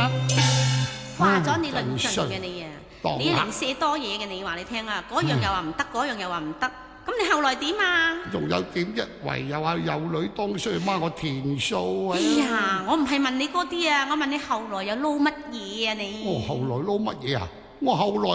話咗你論盡嘅你啊， 當你零舍多嘢嘅，你話你聽啊，嗰樣又話唔得，嗰樣又話唔得，咁你後來點啊？ 仲有點啫？唯有啊有女當衰媽我填數啊！ 哎呀，我唔係問你嗰啲啊，我問你後來又撈乜嘢啊你？ 我後來撈乜嘢啊？我後來